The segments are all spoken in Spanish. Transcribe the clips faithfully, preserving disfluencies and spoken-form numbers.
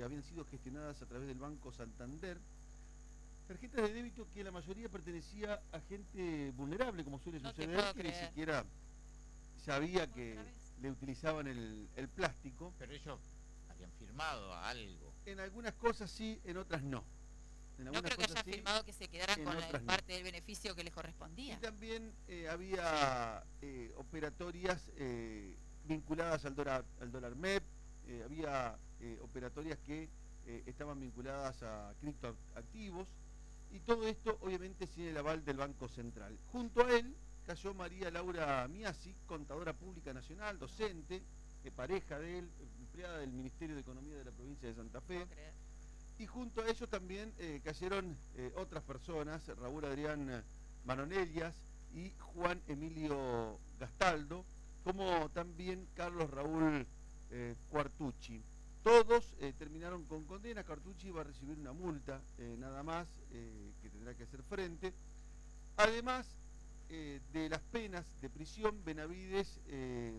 que habían sido gestionadas a través del Banco Santander. Tarjetas de débito que la mayoría pertenecía a gente vulnerable, como suele No te suceder, puedo que ni creer. siquiera sabía ¿Otra que vez? le utilizaban el, el plástico. Pero ellos habían firmado algo. En algunas cosas sí, en otras no. En No algunas creo que cosas hayan sí, firmado que se quedaran en con la otras no. parte del beneficio que les Y correspondía. también eh, había eh, operatorias eh, vinculadas al dólar, al dólar M E P, eh, había eh, operatorias que eh, estaban vinculadas a criptoactivos, y todo esto obviamente sin el aval del Banco Central. Junto a él cayó María Laura Miasi, contadora pública nacional, docente, eh, pareja de él, empleada del Ministerio de Economía de la provincia de Santa Fe. No puedo creer. Y junto a ellos también eh, cayeron eh, otras personas, Raúl Adrián Manonellas y Juan Emilio Gastaldo, como también Carlos Raúl eh, Cuartucci. Todos eh, terminaron con condena. Cuartucci va a recibir una multa, eh, nada más, eh, que tendrá que hacer frente. Además eh, de las penas de prisión, Benavides eh,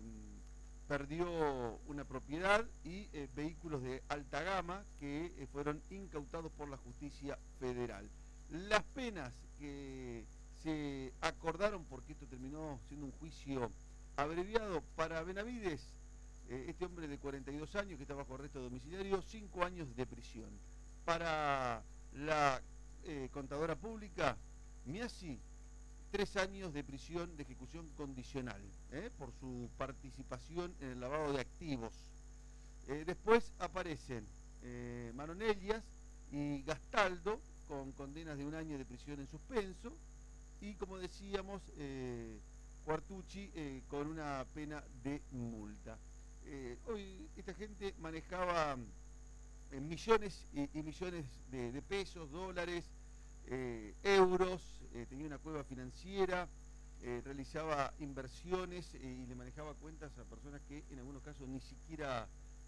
perdió una propiedad y eh, vehículos de alta gama que eh, fueron incautados por la justicia federal. Las penas que se acordaron, porque esto terminó siendo un juicio abreviado para Benavides, eh, este hombre de cuarenta y dos años que está bajo arresto domiciliario, cinco años de prisión. Para la eh, contadora pública, Miasi, tres años de prisión de ejecución condicional, ¿eh? por su participación en el lavado de activos. Eh, después aparecen eh, Manonellas y Gastaldo con condenas de un año de prisión en suspenso, y como decíamos, eh, Cuartucci eh, con una pena de multa. Eh, hoy esta gente manejaba eh, millones y, y millones de, de pesos, dólares, eh, euros, eh, tenía una cueva financiera, eh, realizaba inversiones eh, y le manejaba cuentas a personas que en algunos casos ni siquiera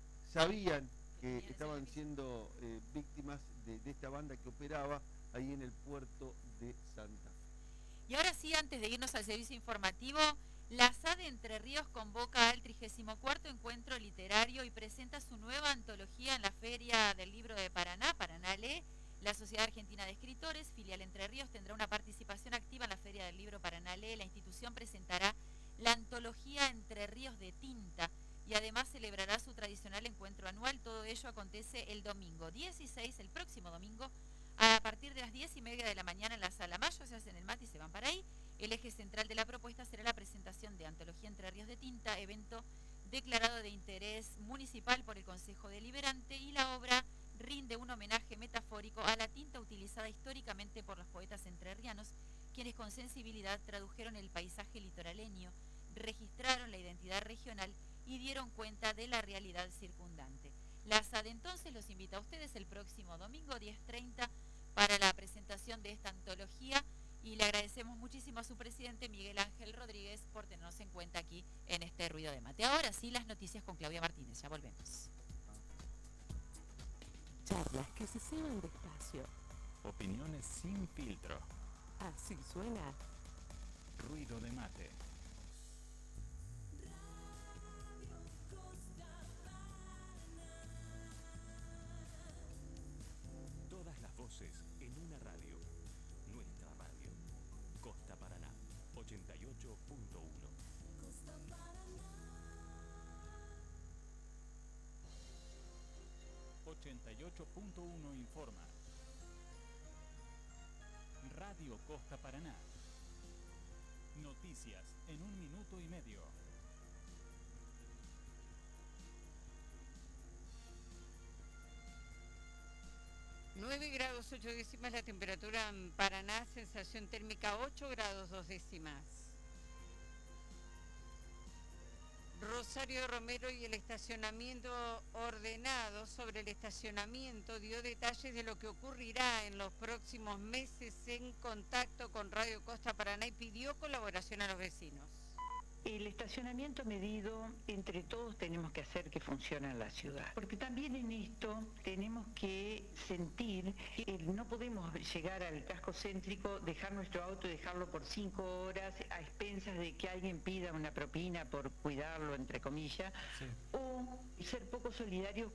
sabían que estaban siendo eh, víctimas de, de esta banda que operaba ahí en el puerto de Santa Fe. Y ahora sí, antes de irnos al servicio informativo, la S A D Entre Ríos convoca al trigésimo cuarto Encuentro Literario y presenta su nueva antología en la Feria del Libro de Paraná, Paraná Lee. La Sociedad Argentina de Escritores, filial Entre Ríos, tendrá una participación activa en la Feria del Libro Paraná Lee. La institución presentará la antología Entre Ríos de Tinta y además celebrará su tradicional encuentro anual. Todo ello acontece el domingo dieciséis, el próximo domingo, a partir de las diez y media de la mañana en la Sala Mayo. Se hacen el mate y se van para ahí. El eje central de la propuesta será la presentación de Antología Entre Ríos de Tinta, evento declarado de interés municipal por el Consejo Deliberante, y la obra rinde un homenaje metafórico a la tinta utilizada históricamente por los poetas entrerrianos, quienes con sensibilidad tradujeron el paisaje litoraleño, registraron la identidad regional y dieron cuenta de la realidad circundante. La S A D entonces los invita a ustedes el próximo domingo diez treinta para la presentación de esta antología, y le agradecemos muchísimo a su presidente Miguel Ángel Rodríguez por tenernos en cuenta aquí en este Ruido de Mate. Ahora sí, las noticias con Claudia Martínez. Ya volvemos. Charlas que se ceban despacio. Opiniones sin filtro. Así suena Ruido de Mate. Todas las voces en una radio. Nuestra radio. Costa Paraná, ochenta y ocho punto uno. ochenta y ocho punto uno informa. Radio Costa Paraná. Noticias en un minuto y medio. nueve grados ocho décimas la temperatura en Paraná, sensación térmica ocho grados dos décimas. Rosario Romero y el estacionamiento ordenado. Sobre el estacionamiento dio detalles de lo que ocurrirá en los próximos meses en contacto con Radio Costa Paraná y pidió colaboración a los vecinos. El estacionamiento medido, entre todos tenemos que hacer que funcione en la ciudad. Porque también en esto tenemos que sentir que no podemos llegar al casco céntrico, dejar nuestro auto y dejarlo por cinco horas a expensas de que alguien pida una propina por cuidarlo, entre comillas, sí. O ser poco solidarios